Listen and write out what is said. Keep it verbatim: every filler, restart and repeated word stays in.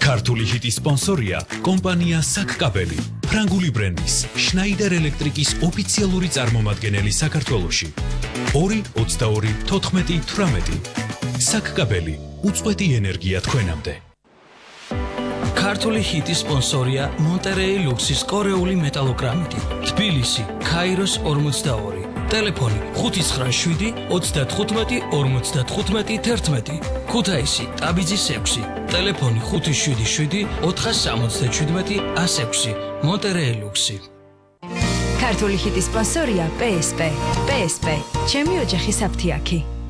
ქართული ჰიტის სპონსორია კომპანია საკკაბელი, ფრანგული ბრენდის შნაიდერ ელექტრიკის ოფიციალური წარმომადგენელი საქართველოში. ორი ოცდაორი თოთხმეტი თვრამეტი. საკკაბელი, უწყვეტი ენერგია თქვენამდე. ქართული ჰიტის სპონსორია მონტერეი ლუქსის კორეული მეტალოგრამიტი, თბილისი, ქაიროს ორმოცდაორი. Telefoni ხუთი ცხრა შვიდი ოცდათხუთმეტი ორმოცდათხუთმეტი თერთმეტი. ქუთაისი, ტაბიძის ექვსი. Telefoni ხუთი შვიდი შვიდი ოთხასამოცდაშვიდმეტი ასექვსი. მონტერეი ლუქსი. ქართული ჰიტის სპონსორია პე ეს პე. პე ეს პე. ჩემი ოჯახის აფთიაქი.